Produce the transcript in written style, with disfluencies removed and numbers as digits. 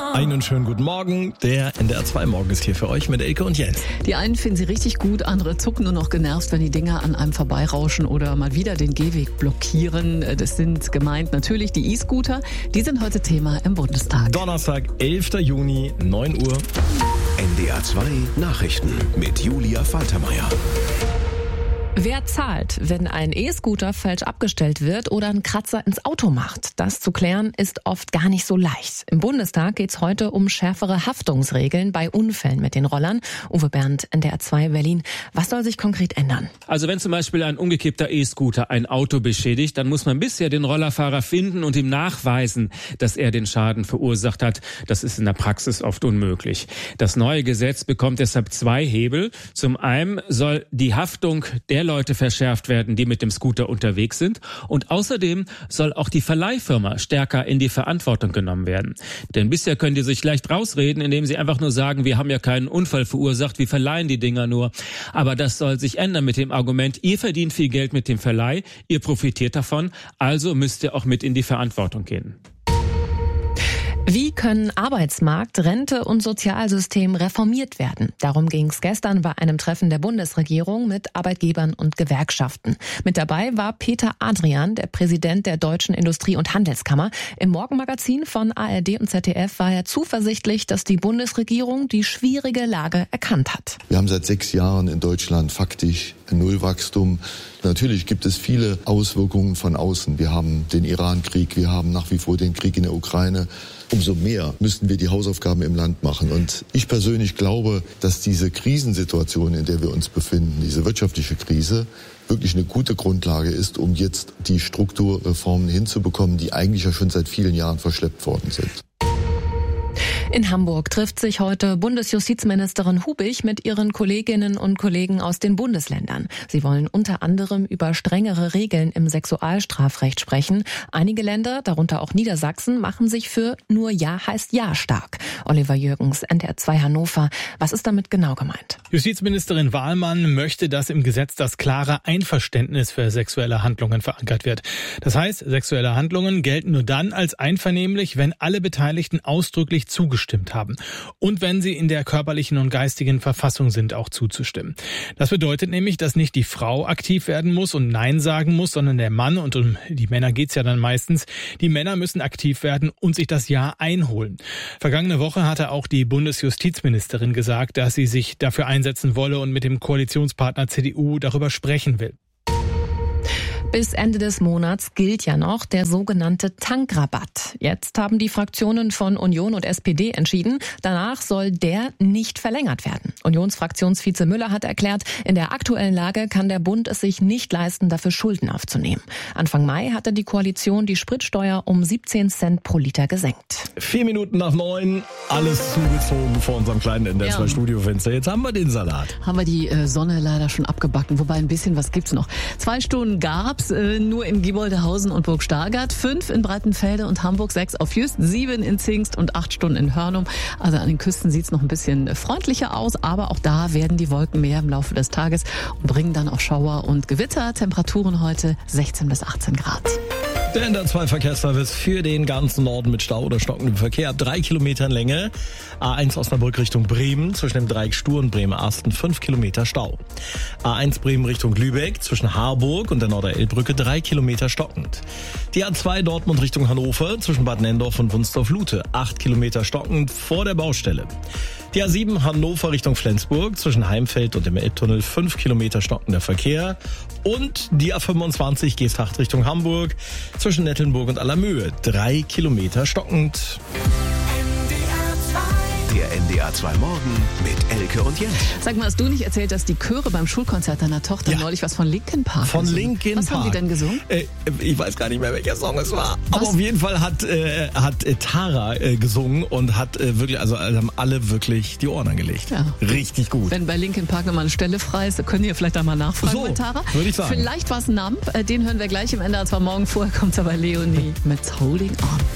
Einen schönen guten Morgen. Der NDR 2 Morgen ist hier für euch mit Elke und Jens. Die einen finden sie richtig gut, andere zucken nur noch genervt, wenn die Dinger an einem vorbeirauschen oder mal wieder den Gehweg blockieren. Das sind gemeint natürlich die E-Scooter. Die sind heute Thema im Bundestag. Donnerstag, 11. Juni, 9 Uhr. NDR 2 Nachrichten mit Julia Faltermeier. Wer zahlt, wenn ein E-Scooter falsch abgestellt wird oder einen Kratzer ins Auto macht? Das zu klären ist oft gar nicht so leicht. Im Bundestag geht es heute um schärfere Haftungsregeln bei Unfällen mit den Rollern. Uwe Bernd, NDR 2 Berlin. Was soll sich konkret ändern? Also wenn zum Beispiel ein umgekippter E-Scooter ein Auto beschädigt, dann muss man bisher den Rollerfahrer finden und ihm nachweisen, dass er den Schaden verursacht hat. Das ist in der Praxis oft unmöglich. Das neue Gesetz bekommt deshalb zwei Hebel. Zum einen soll die Haftung der Leute verschärft werden, die mit dem Scooter unterwegs sind. Und außerdem soll auch die Verleihfirma stärker in die Verantwortung genommen werden. Denn bisher können die sich leicht rausreden, indem sie einfach nur sagen, wir haben ja keinen Unfall verursacht, wir verleihen die Dinger nur. Aber das soll sich ändern mit dem Argument, ihr verdient viel Geld mit dem Verleih, ihr profitiert davon, also müsst ihr auch mit in die Verantwortung gehen. Wie können Arbeitsmarkt, Rente und Sozialsystem reformiert werden? Darum ging es gestern bei einem Treffen der Bundesregierung mit Arbeitgebern und Gewerkschaften. Mit dabei war Peter Adrian, der Präsident der Deutschen Industrie- und Handelskammer. Im Morgenmagazin von ARD und ZDF war er zuversichtlich, dass die Bundesregierung die schwierige Lage erkannt hat. Wir haben seit 6 Jahren in Deutschland faktisch ein Nullwachstum. Natürlich gibt es viele Auswirkungen von außen. Wir haben den Iran-Krieg, wir haben nach wie vor den Krieg in der Ukraine. Umso mehr müssten wir die Hausaufgaben im Land machen. Und ich persönlich glaube, dass diese Krisensituation, in der wir uns befinden, diese wirtschaftliche Krise, wirklich eine gute Grundlage ist, um jetzt die Strukturreformen hinzubekommen, die eigentlich ja schon seit vielen Jahren verschleppt worden sind. In Hamburg trifft sich heute Bundesjustizministerin Hubig mit ihren Kolleginnen und Kollegen aus den Bundesländern. Sie wollen unter anderem über strengere Regeln im Sexualstrafrecht sprechen. Einige Länder, darunter auch Niedersachsen, machen sich für nur Ja heißt Ja stark. Oliver Jürgens, NDR 2 Hannover. Was ist damit genau gemeint? Justizministerin Wahlmann möchte, dass im Gesetz das klare Einverständnis für sexuelle Handlungen verankert wird. Das heißt, sexuelle Handlungen gelten nur dann als einvernehmlich, wenn alle Beteiligten ausdrücklich zugestimmt haben und wenn sie in der körperlichen und geistigen Verfassung sind, auch zuzustimmen. Das bedeutet nämlich, dass nicht die Frau aktiv werden muss und Nein sagen muss, sondern der Mann, und um die Männer geht's ja dann meistens, die Männer müssen aktiv werden und sich das Ja einholen. Vergangene Woche hatte auch die Bundesjustizministerin gesagt, dass sie sich dafür einsetzen wolle und mit dem Koalitionspartner CDU darüber sprechen will. Bis Ende des Monats gilt ja noch der sogenannte Tankrabatt. Jetzt haben die Fraktionen von Union und SPD entschieden, danach soll der nicht verlängert werden. Unionsfraktionsvize Müller hat erklärt, in der aktuellen Lage kann der Bund es sich nicht leisten, dafür Schulden aufzunehmen. Anfang Mai hatte die Koalition die Spritsteuer um 17 Cent pro Liter gesenkt. 4 Minuten nach 9, alles zugezogen vor unserem kleinen NDR 2 Studiofenster. Jetzt haben wir den Salat. Haben wir die Sonne leider schon abgebacken, wobei ein bisschen was gibt's noch. 2 Stunden gab's nur in Gieboldehausen und Burg Stargard, 5 in Breitenfelde und Hamburg, 6 auf Jüst, 7 in Zingst und 8 Stunden in Hörnum. Also an den Küsten sieht's noch ein bisschen freundlicher aus, aber auch da werden die Wolken mehr im Laufe des Tages und bringen dann auch Schauer und Gewitter. Temperaturen heute 16 bis 18 Grad. Der NDR 2 Verkehrsservice für den ganzen Norden mit Stau oder stockendem Verkehr ab 3 Kilometern Länge. A1 Osnabrück Richtung Bremen, zwischen dem Dreieck Stur und Bremen-Asten 5 Kilometer Stau. A1 Bremen Richtung Lübeck, zwischen Harburg und der Norderelbbrücke 3 Kilometer stockend. Die A2 Dortmund Richtung Hannover, zwischen Bad Nendorf und Wunstorf-Lute 8 Kilometer stockend vor der Baustelle. Die A7 Hannover Richtung Flensburg, zwischen Heimfeld und dem Elbtunnel 5 Kilometer stockender Verkehr. Und die A25 Geesthacht Richtung Hamburg, zwischen Nettelnburg und Allermöhe 3 Kilometer stockend. Der NDR 2 Morgen mit Elke und Jens. Sag mal, hast du nicht erzählt, dass die Chöre beim Schulkonzert deiner Tochter neulich was von Linkin Park Von gesungen? Linkin Park. Was haben die denn gesungen? Ich weiß gar nicht mehr, welcher Song es war. Was? Aber auf jeden Fall hat Tara gesungen und hat wirklich, also haben alle wirklich die Ohren angelegt. Ja. Richtig gut. Wenn bei Linkin Park nochmal eine Stelle frei ist, können ihr vielleicht einmal nachfragen mit Tara. Würde ich sagen. Vielleicht war es Nump, den hören wir gleich im NDR 2 Morgen. Vorher kommt aber Leonie mit Holding On.